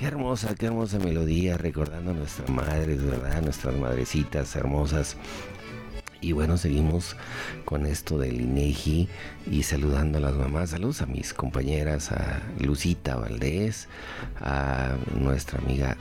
qué hermosa melodía, recordando a nuestras madres, ¿verdad? Nuestras madrecitas hermosas. Y bueno, seguimos con esto del INEGI y saludando a las mamás. Saludos a mis compañeras, a Lucita Valdés, a nuestra amiga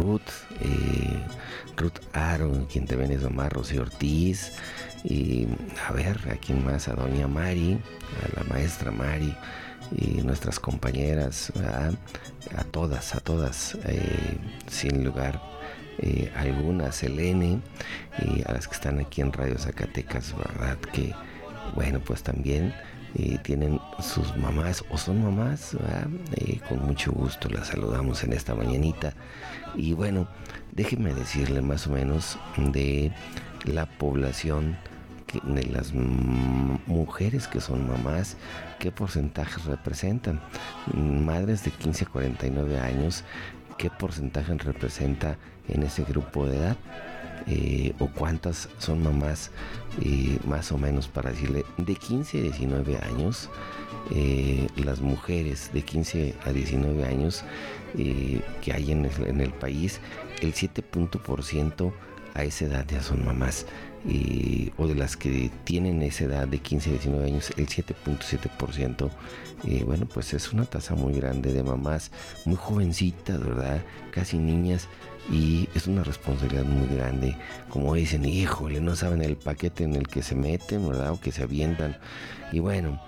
Ruth Aaron, quien también es mamá, Rocío Ortiz. Y a ver, ¿a quién más? A doña Mari, a la maestra Mari. Y nuestras compañeras, ¿verdad? A todas, sin lugar algunas, Selene, y a las que están aquí en Radio Zacatecas, ¿verdad? Que bueno, pues también tienen sus mamás o son mamás, ¿verdad? Con mucho gusto las saludamos en esta mañanita. Y bueno, déjenme decirle más o menos de la población de las mujeres que son mamás, qué porcentajes representan. Madres de 15 a 49 años, qué porcentaje representa en ese grupo de edad, o cuántas son mamás, más o menos para decirle, de 15 a 19 años. Las mujeres de 15 a 19 años que hay en el país, el 7% a esa edad ya son mamás, o de las que tienen esa edad de 15 a 19 años, el 7.7%. Bueno, pues es una tasa muy grande de mamás, muy jovencitas, ¿verdad? Casi niñas, y es una responsabilidad muy grande. Como dicen, híjole, no saben el paquete en el que se meten, ¿verdad? O que se avientan. Y bueno,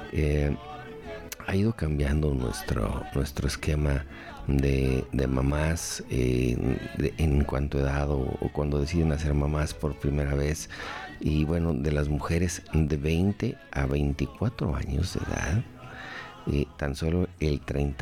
ha ido cambiando nuestro esquema de mamás en cuanto a edad o cuando deciden hacer mamás por primera vez. Y bueno, de las mujeres de 20 a 24 años de edad, tan solo el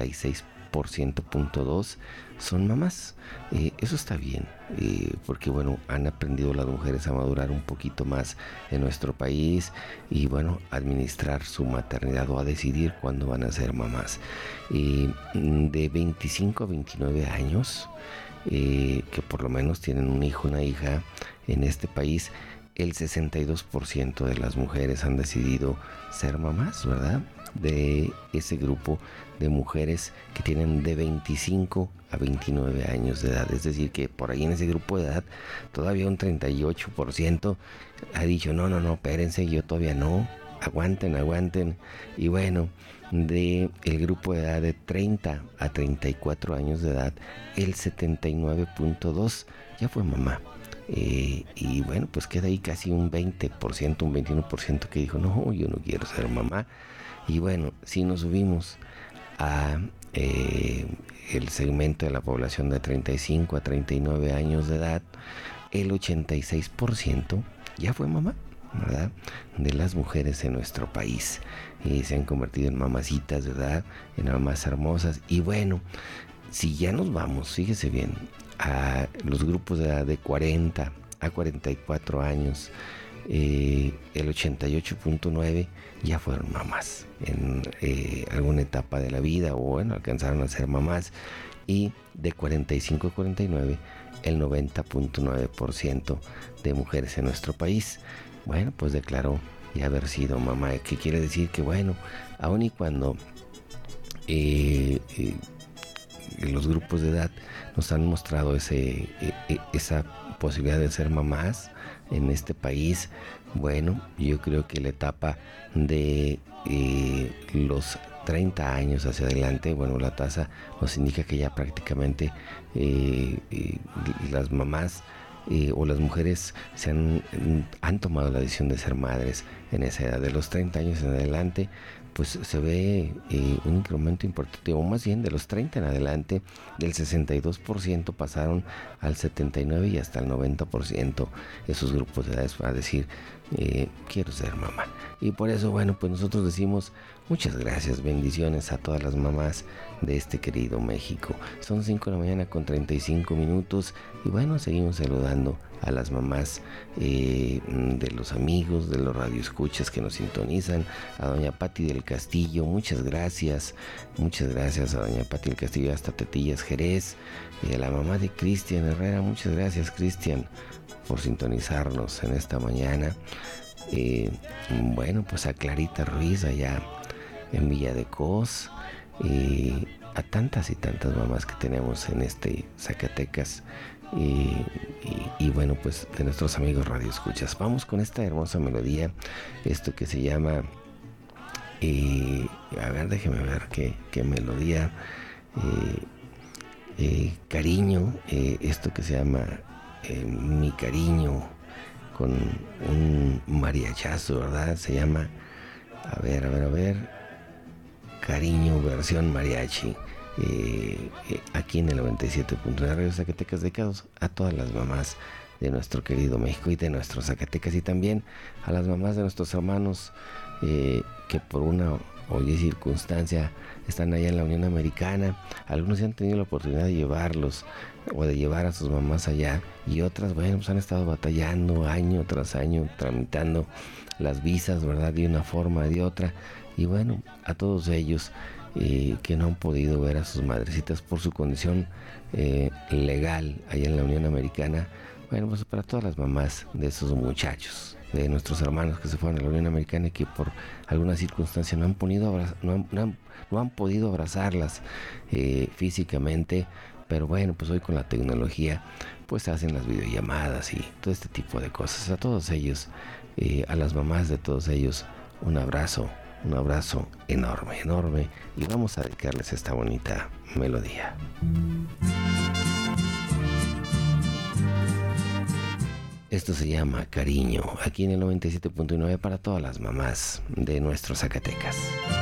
36.2% son mamás. Eso está bien, porque bueno, han aprendido las mujeres a madurar un poquito más en nuestro país y bueno, administrar su maternidad o a decidir cuándo van a ser mamás. De 25 a 29 años, que por lo menos tienen un hijo, una hija en este país, el 62% de las mujeres han decidido ser mamás, ¿verdad? De ese grupo de mujeres que tienen de 25 a 29 años de edad. Es decir, que por ahí en ese grupo de edad todavía un 38% ha dicho no, espérense, yo todavía no, aguanten. Y bueno, de el grupo de edad de 30 a 34 años de edad, el 79.2% ya fue mamá. Y bueno, pues queda ahí casi un 20%, un 21% que dijo, no, yo no quiero ser mamá. Y bueno, si nos subimos a el segmento de la población de 35 a 39 años de edad, el 86% ya fue mamá, ¿verdad? De las mujeres en nuestro país. Se han convertido en mamacitas, ¿verdad? En mamás hermosas. Y bueno, si ya nos vamos, fíjese bien, a los grupos de edad de 40 a 44 años, el 88.9% ya fueron mamás en alguna etapa de la vida, o bueno, alcanzaron a ser mamás. Y de 45 a 49, el 90.9% de mujeres en nuestro país, bueno, pues declaró ya haber sido mamá. Que quiere decir que bueno, aun y cuando los grupos de edad nos han mostrado esa posibilidad de ser mamás en este país, bueno, yo creo que la etapa de los 30 años hacia adelante, bueno, la tasa nos indica que ya prácticamente las mamás o las mujeres han tomado la decisión de ser madres en esa edad. De los 30 años en adelante, pues se ve un incremento importante, o más bien de los 30 en adelante, del 62% pasaron al 79% y hasta el 90% esos grupos de edades para decir, quiero ser mamá. Y por eso, bueno, pues nosotros decimos muchas gracias, bendiciones a todas las mamás de este querido México. Son 5 de la mañana con 35 minutos y bueno, seguimos saludando a las mamás de los amigos, de los radioescuchas que nos sintonizan. A doña Pati del Castillo, muchas gracias a doña Pati del Castillo hasta Tetillas, Jerez. Y a la mamá de Cristian Herrera, muchas gracias, Cristian, por sintonizarnos en esta mañana. Bueno, pues a Clarita Ruiz allá en Villa de Cos, a tantas y tantas mamás que tenemos en Zacatecas y bueno, pues de nuestros amigos Radio Escuchas. Vamos con esta hermosa melodía, esto que se llama, a ver, déjeme ver qué melodía, Cariño, esto que se llama Mi Cariño, con un mariachazo, ¿verdad? Se llama, a ver, Cariño versión mariachi. Aquí en el 97.9 Radio Zacatecas, dedicados a todas las mamás de nuestro querido México y de nuestros Zacatecas, y también a las mamás de nuestros hermanos que por una o y circunstancia están allá en la Unión Americana. Algunos ya han tenido la oportunidad de llevarlos o de llevar a sus mamás allá, y otras, bueno, pues han estado batallando año tras año, tramitando las visas, ¿verdad? De una forma o de otra. Y bueno, a todos ellos que no han podido ver a sus madrecitas por su condición legal allá en la Unión Americana, bueno, pues para todas las mamás de esos muchachos, de nuestros hermanos que se fueron a la Unión Americana y que por alguna circunstancia no han podido abrazarlas físicamente, pero bueno, pues hoy con la tecnología pues hacen las videollamadas y todo este tipo de cosas. A todos ellos, a las mamás de todos ellos, un abrazo enorme, enorme, y vamos a dedicarles esta bonita melodía. Esto se llama Cariño, aquí en el 97.9 para todas las mamás de nuestros Zacatecas.